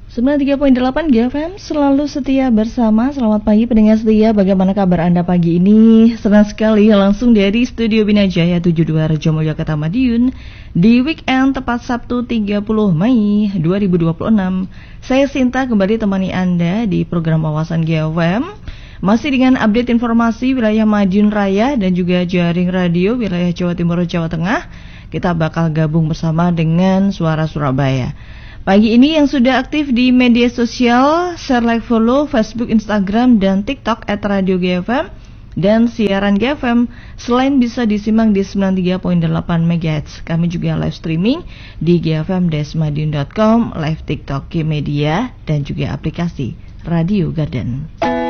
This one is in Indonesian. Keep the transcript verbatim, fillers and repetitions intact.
sembilan puluh tiga koma delapan G F M selalu setia bersama. Selamat pagi pendengar setia, bagaimana kabar Anda pagi ini? Senang sekali langsung dari Studio Binajaya tujuh puluh dua Rejomulyo Kota Madiun di weekend tepat Sabtu tiga puluh Mei dua ribu dua puluh enam. Saya Sinta kembali temani Anda di program Wawasan G F M. Masih dengan update informasi wilayah Madiun Raya dan juga jaring radio wilayah Jawa Timur Jawa Tengah. Kita bakal gabung bersama dengan Suara Surabaya. Pagi ini yang sudah aktif di media sosial, share, like, follow Facebook, Instagram, dan TikTok at Radio G F M. Dan siaran G F M selain bisa disimak di sembilan puluh tiga koma delapan megahertz, kami juga live streaming di g f m dash madiun dot com, live TikTok G Media, dan juga aplikasi Radio Garden.